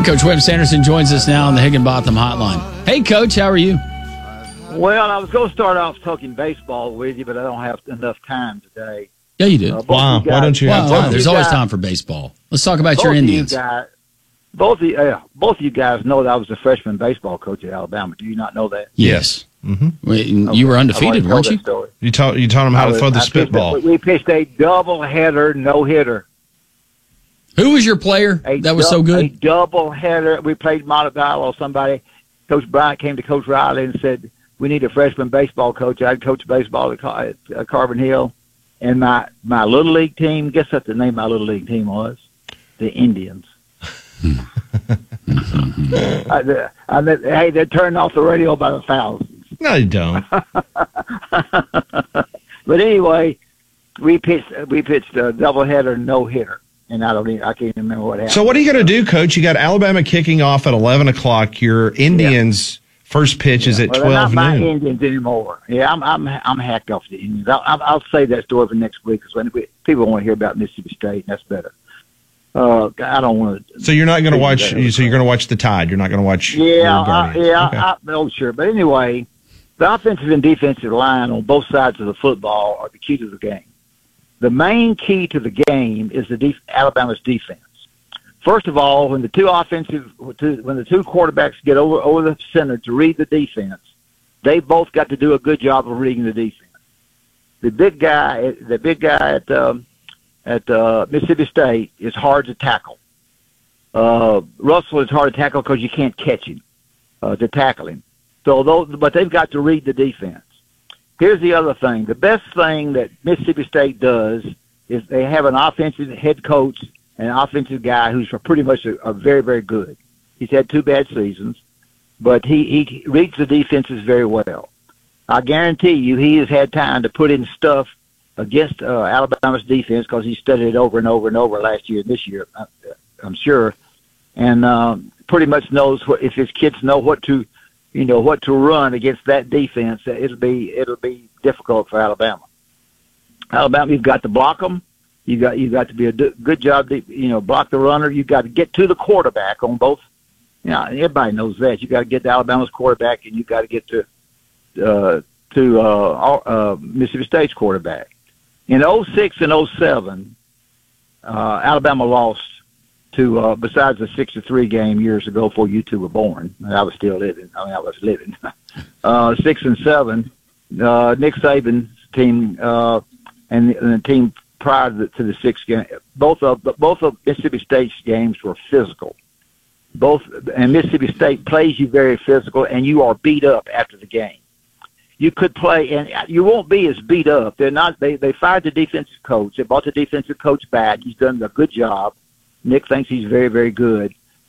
Coach Webb Sanderson joins us now on the Higginbotham Hotline. Hey, Coach, how are you? Well, I was going to start off talking baseball with you, but I don't have enough time today. Yeah, you do. Why don't you have time? There's always time for baseball. Let's talk about your Indians. Both of you guys know that I was a freshman baseball coach at Alabama. Do you not know that? Yes. Mm-hmm. You were undefeated, weren't you? You taught them how to throw the spitball. We pitched a double-header, no-hitter. Who was your player that was so good? A double-header. We played Montevallo. Somebody, Coach Bryant came to Coach Riley and said, we need a freshman baseball coach. I'd coach baseball at Carbon Hill. And my Little League team, guess what the name of my Little League team was? The Indians. Hey, they're turning off the radio by the thousands. No, you don't. But anyway, we pitched a doubleheader, no hitter, and I can't remember what happened. So what are you going to do, Coach? You got Alabama kicking off at 11 o'clock. Your Indians' first pitch is at 12 they're not noon. my Indians anymore. Yeah, I'm hacked off the Indians. I'll save that story for next week because when people want to hear about Mississippi State, that's better. I don't want to. So you're not going to watch. So you're going to watch the Tide. You're not going to watch. Sure. But anyway, the offensive and defensive line on both sides of the football are the key to the game. The main key to the game is Alabama's defense. First of all, when the two quarterbacks get over the center to read the defense, they both got to do a good job of reading the defense. The big guy at Mississippi State is hard to tackle. Russell is hard to tackle because you can't catch him to tackle him. But they've got to read the defense. Here's the other thing. The best thing that Mississippi State does is they have an offensive head coach and an offensive guy who's pretty much a very, very good. He's had 2 bad seasons, but he reads the defenses very well. I guarantee you he has had time to put in stuff against Alabama's defense because he studied it over and over and over last year and this year, I'm sure, and pretty much knows if his kids know what to run against that defense, it'll be difficult for Alabama. Alabama, you've got to block them. You got to be a good job to block the runner. You've got to get to the quarterback on both. Everybody knows that. You got to get to Alabama's quarterback, and you got to get to Mississippi State's quarterback. In 06 and 07, Alabama lost to, besides the 6-3 game years ago before you two were born, I was still living. I was living. 6 and 7, Nick Saban's team and the team prior to the 6th game, both of Mississippi State's games were physical. And Mississippi State plays you very physical, and you are beat up after the game. You could play, and you won't be as beat up. They're not. They fired the defensive coach. They brought the defensive coach back. He's done a good job. Nick thinks he's very, very good.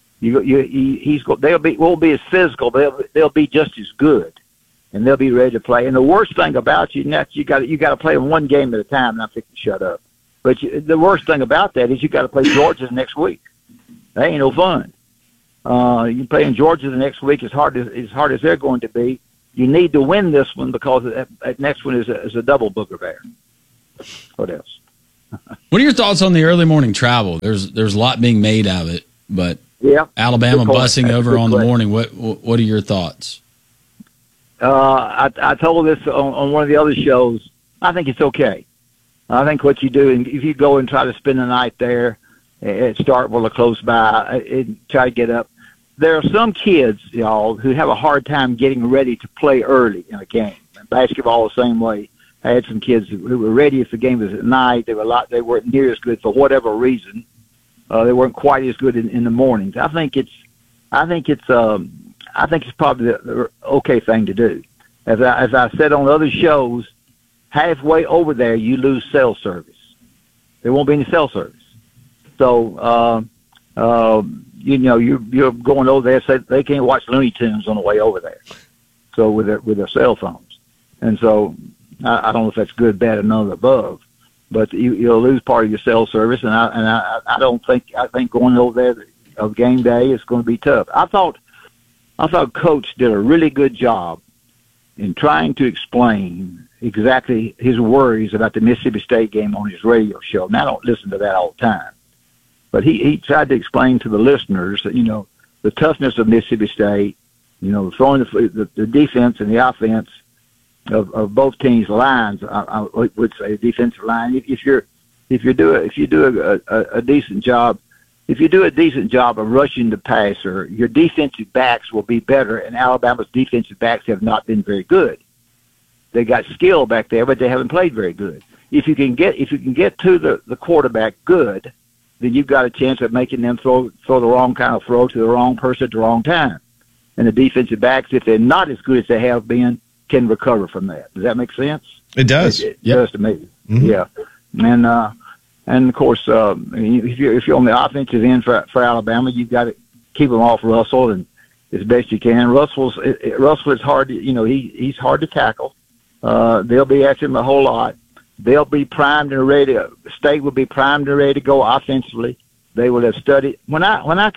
Won't be as physical, but they'll be just as good, and they'll be ready to play. And the worst thing about you got to play them one game at a time. And I think you shut up. But the worst thing about that is you got to play Georgia next week. That ain't no fun. You play in Georgia the next week as hard as they're going to be. You need to win this one because that next one is a double booger bear. What else? What are your thoughts on the early morning travel? There's a lot being made out of it, but Alabama busing over on the morning. What are your thoughts? I told this on one of the other shows. I think it's okay. I think what you do, and if you go and try to spend the night there at Starkville or close by, and try to get up. There are some kids, y'all, who have a hard time getting ready to play early in a game. Basketball the same way. I had some kids who were ready if the game was at night. They weren't near as good for whatever reason. They weren't quite as good in the mornings. I think it's probably the okay thing to do. As I said on other shows, halfway over there you lose cell service. There won't be any cell service. So you're going over there, so they can't watch Looney Tunes on the way over there. So with their cell phones, and so I don't know if that's good, bad, or none of the above, but you'll lose part of your cell service, and I think going over there of game day is going to be tough. I thought Coach did a really good job in trying to explain exactly his worries about the Mississippi State game on his radio show. Now I don't listen to that all the time. But he tried to explain to the listeners that, the toughness of Mississippi State, throwing the defense and the offense of both teams' lines. I would say defensive line. If you do a decent job. If you do a decent job of rushing the passer, your defensive backs will be better, and Alabama's defensive backs have not been very good. They got skill back there, but they haven't played very good. If you can get to the quarterback good, then you've got a chance of making them throw the wrong kind of throw to the wrong person at the wrong time. And the defensive backs, if they're not as good as they have been, can recover from that. Does that make sense? It does. It does to me. Mm-hmm. Yeah. And of course, if you're on the offensive end for Alabama, you've got to keep them off Russell and as best you can. Russell is hard. He's hard to tackle. They'll be after him a whole lot. They'll be primed and ready. State will be primed and ready to go offensively. They will have studied. When I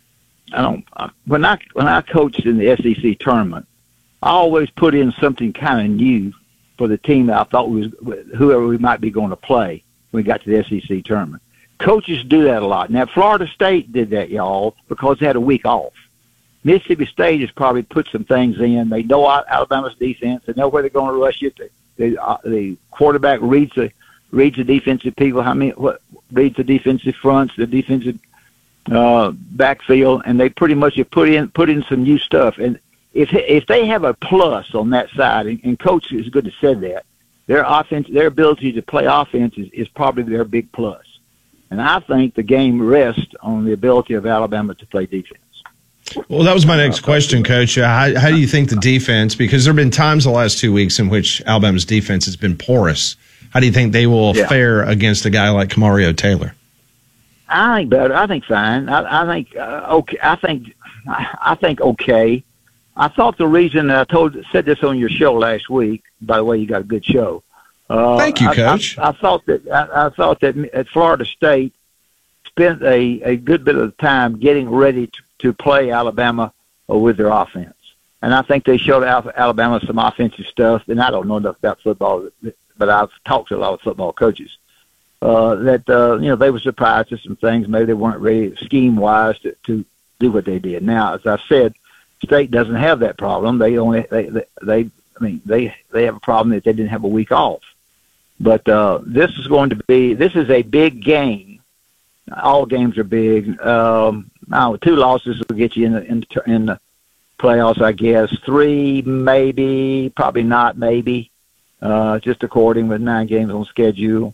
coached in the SEC tournament, I always put in something kind of new for the team that I thought was whoever we might be going to play when we got to the SEC tournament. Coaches do that a lot. Now, Florida State did that, y'all, because they had a week off. Mississippi State has probably put some things in. They know Alabama's defense. They know where they're going to rush it. The quarterback reads the defensive people. Reads the defensive fronts, the defensive backfield, and they pretty much have put in some new stuff. And if they have a plus on that side, and Coach is good to say that, their ability to play offense is probably their big plus. And I think the game rests on the ability of Alabama to play defense. Well, that was my next question, Coach. How do you think the defense, because there have been times the last 2 weeks in which Alabama's defense has been porous, how do you think they will fare against a guy like Kamario Taylor? I think better. I think fine. I think okay. I think okay. I thought the reason I said this on your show last week. By the way, you got a good show. Thank you, Coach. I thought that at Florida State spent a good bit of the time getting ready to play Alabama with their offense, and I think they showed Alabama some offensive stuff. And I don't know enough about football, but I've talked to a lot of football coaches that they were surprised at some things. Maybe they weren't ready scheme wise to do what they did. Now, as I said, State doesn't have that problem. They have a problem that they didn't have a week off. But this is a big game. All games are big. 2 losses will get you in the playoffs, I guess. 3, maybe, probably not, maybe. Just according with 9 games on schedule.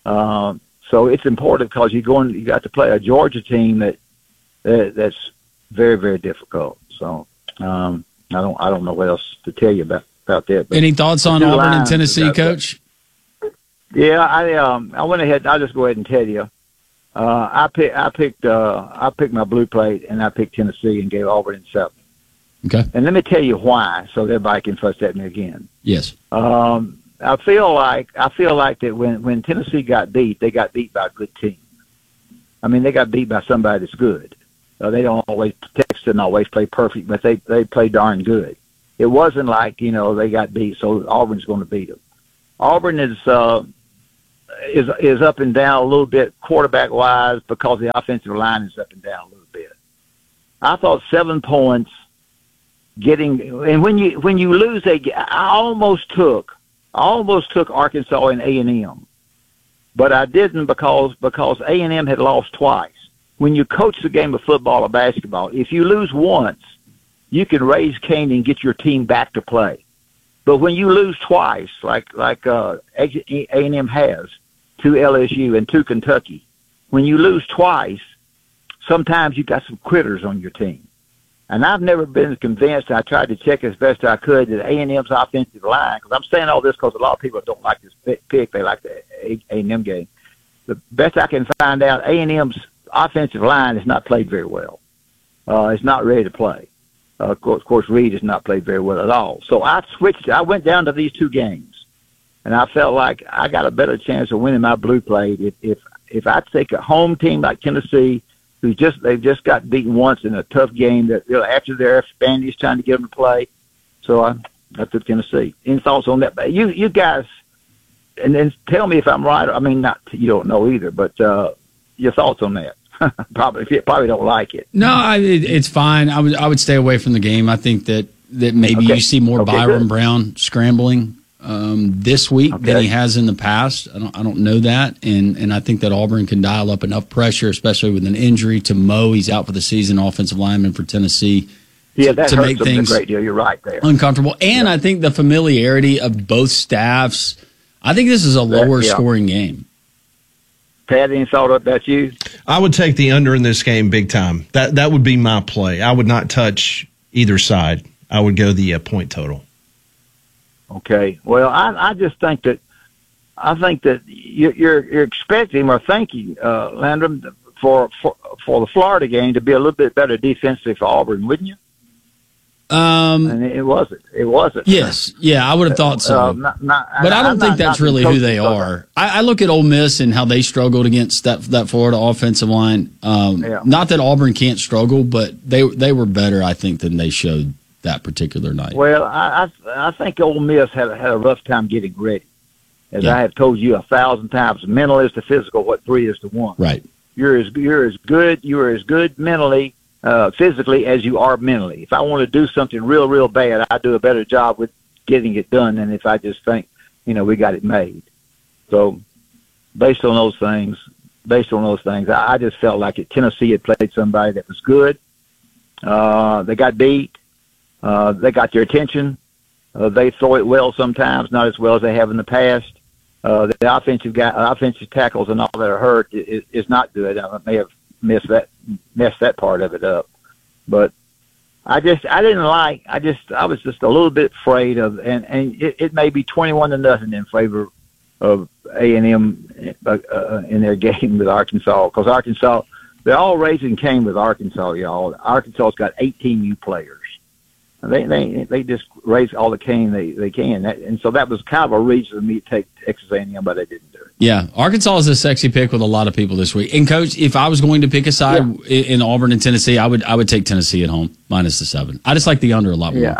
So it's important because you got to play a Georgia team that's very, very difficult. So I don't know what else to tell you about that. But any thoughts on Auburn and Tennessee, Coach? Yeah, I went ahead. I'll just go ahead and tell you. I picked my blue plate, and I picked Tennessee and gave Auburn in 7. Okay. And let me tell you why, so everybody can fuss at me again. Yes. I feel like that when Tennessee got beat, they got beat by a good team. I mean, they got beat by somebody that's good. They don't always play perfect, but they play darn good. It wasn't like they got beat, so Auburn's going to beat them. Auburn is up and down a little bit quarterback wise because the offensive line is up and down a little bit. I thought 7 points and when you lose I almost took Arkansas and A&M, but I didn't because A&M had lost twice. When you coach the game of football or basketball, if you lose once, you can raise Cain and get your team back to play. But when you lose twice, like A&M has, to LSU and to Kentucky, when you lose twice, sometimes you got some quitters on your team. And I've never been convinced. I tried to check as best I could that A&M's offensive line, because I'm saying all this because a lot of people don't like this pick. They like the A&M game. The best I can find out, A&M's offensive line has not played very well. It's not ready to play. Of course, Reed has not played very well at all. So I switched. I went down to these 2 games, and I felt like I got a better chance of winning my blue plate if I take a home team like Tennessee, they've just got beaten once in a tough game that after their Spandy's trying to get them to play. So I took Tennessee. Any thoughts on that? You guys, and then tell me if I'm right. I mean, not you don't know either, but your thoughts on that? probably don't like it. No, it's fine. I would stay away from the game. I think that maybe you see more Byron Brown scrambling this week than he has in the past. I don't know that, and I think that Auburn can dial up enough pressure, especially with an injury to Mo. He's out for the season, offensive lineman for Tennessee. Yeah, that hurts make things a great deal. You're right there. Uncomfortable, and I think the familiarity of both staffs. I think this is a lower scoring game. Pat, any thought of that? You? I would take the under in this game big time. That would be my play. I would not touch either side. I would go the point total. Okay. Well, I just think that you're expecting or thinking, Landrum, for the Florida game to be a little bit better defensively for Auburn, wouldn't you? And it wasn't. It wasn't. Yes. Yeah, I would have thought so. But I don't think that's really who they are. I look at Ole Miss and how they struggled against that Florida offensive line. Not that Auburn can't struggle, but they were better, I think, than they showed that particular night. Well, I think Ole Miss had a rough time getting ready. As I have told you 1,000 times, mental is to physical what 3 is to 1. Right. You're as good mentally, physically as you are mentally. If I want to do something real bad, I do a better job with getting it done than if I just think, we got it made. So, based on those things, I just felt like Tennessee had played somebody that was good. They got beat. They got their attention. They throw it well sometimes, not as well as they have in the past. The offensive tackles and all that are hurt is not good. I may have messed that part of it up, but I was just a little bit afraid of, and it may be 21-0 in favor of A&M in their game with Arkansas, because Arkansas, they're all raising Cane with Arkansas, y'all. Arkansas's got 18 new players. They just raise all the cane they can, and so that was kind of a reason for me to take Texas A&M, but they didn't do it. Yeah, Arkansas is a sexy pick with a lot of people this week. And Coach, if I was going to pick a side in Auburn and Tennessee, I would take Tennessee at home minus the 7. I just like the under a lot more.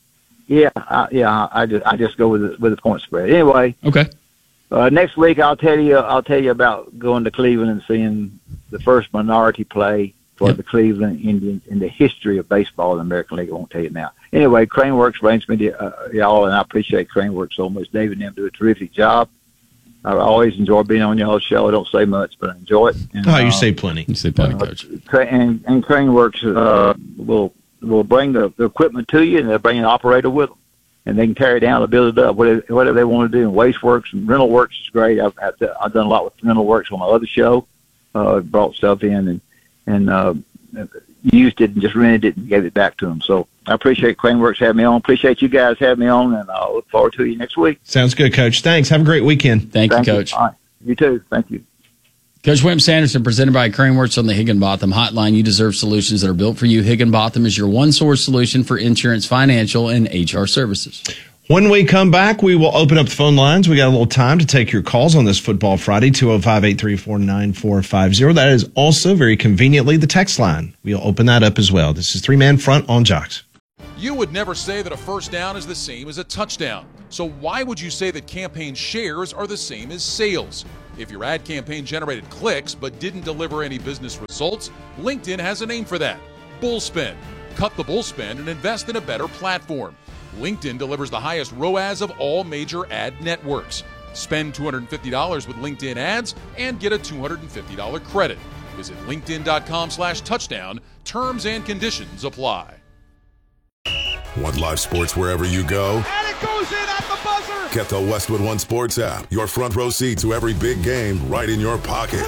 I just go with the point spread. Anyway, okay. Next week I'll tell you about going to Cleveland and seeing the first minority play for the Cleveland Indians in the history of baseball in the American League. I won't tell you now. Anyway, Craneworks brings me to y'all, and I appreciate Craneworks so much. David and them do a terrific job. I always enjoy being on y'all's show. I don't say much, but I enjoy it. And, you say plenty. You say plenty, Coach. And Craneworks will bring the equipment to you, and they'll bring an operator with them. And they can tear it down or build it up, whatever they want to do. And Waste Works and Rental Works is great. I've done a lot with Rental Works on my other show. Brought stuff in and used it and just rented it and gave it back to them. So I appreciate Craneworks having me on. Appreciate you guys having me on, and I'll look forward to you next week. Sounds good, Coach. Thanks. Have a great weekend. Thank you, Coach. All right. You too. Thank you. Coach Wimp Sanderson, presented by Craneworks on the Higginbotham Hotline. You deserve solutions that are built for you. Higginbotham is your one-source solution for insurance, financial, and HR services. When we come back, we will open up the phone lines. We got a little time to take your calls on this Football Friday, 205-834-9450. That is also very conveniently the text line. We'll open that up as well. This is Three-Man Front on Jocks. You would never say that a first down is the same as a touchdown. So why would you say that campaign shares are the same as sales? If your ad campaign generated clicks but didn't deliver any business results, LinkedIn has a name for that: Bullspend. Cut the bullspend and invest in a better platform. LinkedIn delivers the highest ROAS of all major ad networks. Spend $250 with LinkedIn ads and get a $250 credit. Visit linkedin.com/touchdown. Terms and conditions apply. Want live sports wherever you go? And it goes in at the buzzer! Get the Westwood One Sports app. Your front row seat to every big game right in your pocket.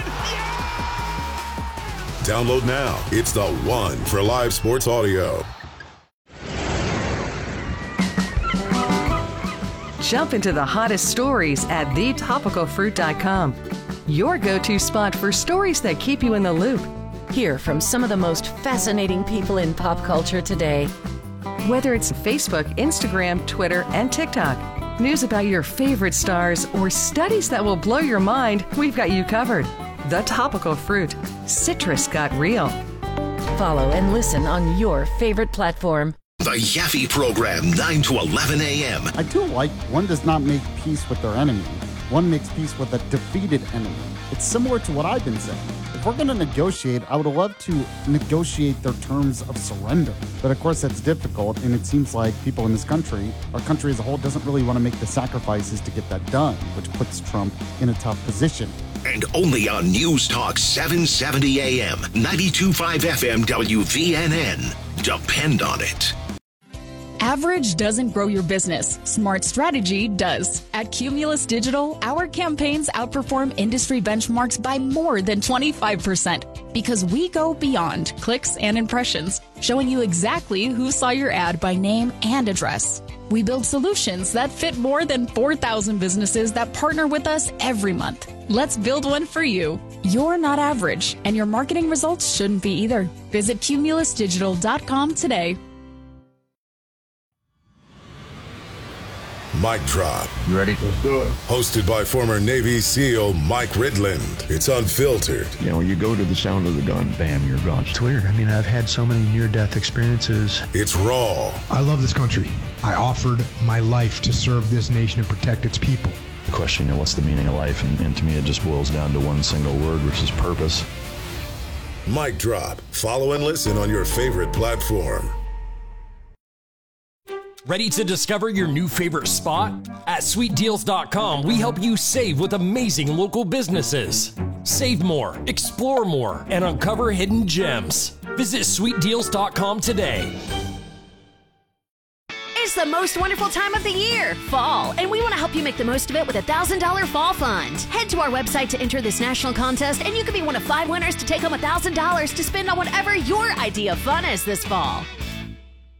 Download now. It's the one for live sports audio. Jump into the hottest stories at thetopicalfruit.com. Your go-to spot for stories that keep you in the loop. Hear from some of the most fascinating people in pop culture today. Whether it's Facebook, Instagram, Twitter, and TikTok, news about your favorite stars, or studies that will blow your mind, we've got you covered. The Topical Fruit. Citrus got real. Follow and listen on your favorite platform. The Yaffe Program, 9 to 11 a.m. I do like one does not make peace with their enemy. One makes peace with a defeated enemy. It's similar to what I've been saying. If we're going to negotiate, I would love to negotiate their terms of surrender. But of course, that's difficult, and it seems like people in this country, our country as a whole, doesn't really want to make the sacrifices to get that done, which puts Trump in a tough position. And only on News Talk 770 AM, 92.5 FM WVNN. Depend on it. Average doesn't grow your business. Smart strategy does. At Cumulus Digital, our campaigns outperform industry benchmarks by more than 25% because we go beyond clicks and impressions, showing you exactly who saw your ad by name and address. We build solutions that fit more than 4,000 businesses that partner with us every month. Let's build one for you. You're not average, and your marketing results shouldn't be either. Visit cumulusdigital.com today. Mic Drop. You ready? Let's do it. Hosted by former Navy SEAL Mike Ridland. It's unfiltered. You know, you go to the sound of the gun, bam, you're gone. It's weird. I mean, I've had so many near-death experiences. It's raw. I love this country. I offered my life to serve this nation and protect its people. The question, you know, what's the meaning of life? And to me, it just boils down to one single word, which is purpose. Mic Drop. Follow and listen on your favorite platform. Ready to discover your new favorite spot? At SweetDeals.com, we help you save with amazing local businesses. Save more, explore more, and uncover hidden gems. Visit SweetDeals.com today. It's the most wonderful time of the year, fall, and we want to help you make the most of it with a $1,000 fall fund. Head to our website to enter this national contest, and you could be one of 5 winners to take home $1,000 to spend on whatever your idea of fun is this fall.